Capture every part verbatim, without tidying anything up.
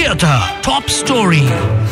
Theatre Top Story.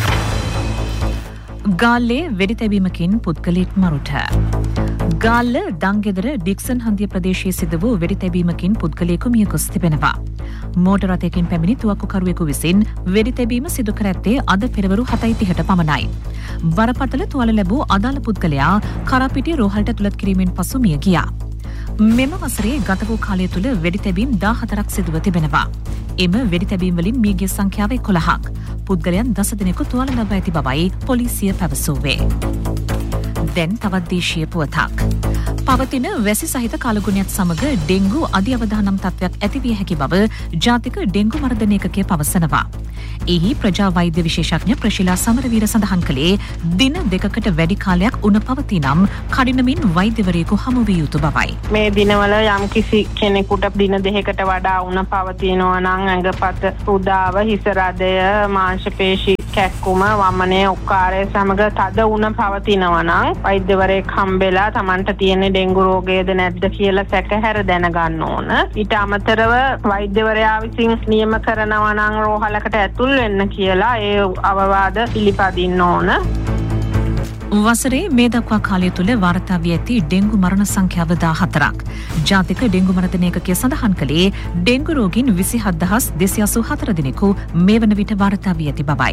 ගාල්ලේ වෙඩි තැබීමකින් පුද්ගලයෙක් මරුට. ගාල්ල දංගෙදර ඩික්සන් හන්දිය ප්‍රදේශයේ සිදු වූ වෙඩි තැබීමකින් පුද්ගලයෙකු මිය ගොස් තිබෙනවා. මෝටර් රථයකින් පැමිණි තුවක්කුකරුවෙකු විසින් වෙඩි තැබීම සිදු කර ඇත්තේ අද පෙරවරු හතයි තිහට පමණයි. බරපතල තුවාල ලැබූ අදාළ පුද්ගලයා කරපිටිය රෝහලට ඇතුළත් කිරීමෙන් පසු මිය ගියා. මෙම වසරේ ගත වූ කාලය තුළ වෙඩි තැබීම් දාහතරක් සිදුව තිබෙනවා. එම වෙඩි තැබීම් වලින් මියගිය සංඛ්‍යාව එකොළහක්. පුද්ගලයන් දස දෙනෙකු තුවාල ලබා ඇති බවයි පොලිසිය පැවසුවේ. දැන් තවත් දේශීය පුවතක්. පවතින වැසි සහිත කාලගුණයත් සමග ඩෙංගු අධි අවදානම් තත්ත්වයක් ඇතිවිය හැකි බව ජාතික ඩෙංගු මර්ධන ඒකකය පවසනවා. එහි ප්‍රජා වෛද්‍ය විශේෂඥ ප්‍රශීලා සමරවීර සඳහන් කළේ දින දෙකකට වැඩි කාලයක් උණ පවතී නම් කඩිනමින් වෛද්‍යවරයෙකු හමු විය යුතු බවයි. මේ දිනවල යම් කිසි කෙනෙකුට දින දෙකකට වඩා උණ පවතිනවා නම් ඇඟපත උදාව හිස රදය මාංශ පේශි කැක්කුම වමනය උක්කාරය සමග තද උණ පවතිනවා නම් වෛද්‍යවරයෙක් හම්බෙලා Tamanට තියෙන ඩෙංගු රෝගයද නැද්ද කියලා සැකහැර දැනගන්න ඕන. ඊට අමතරව වෛද්‍යවරයා විසින් නියම කරනවා නම් රෝහලකට ඇතුල් වෙන්න කියලා ඒ අවවාද පිළිපදින්න ඕන. වසරේ මේ දක්වා කාලය තුළ වාර්තා වී ඇති ඩෙංගු මරණ සංඛ්‍යාව දාහතරක්. ජාතික ඩෙංගු මර්ධන ඒකකය සඳහන් කළේ ඩෙංගු රෝගීන් විසිහත් දහස් දෙසිය අසූ හතර දෙනෙකු මේ වන විට වාර්තා වී ඇති බවයි.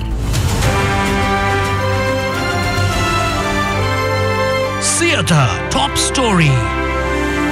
Theatre Top Story.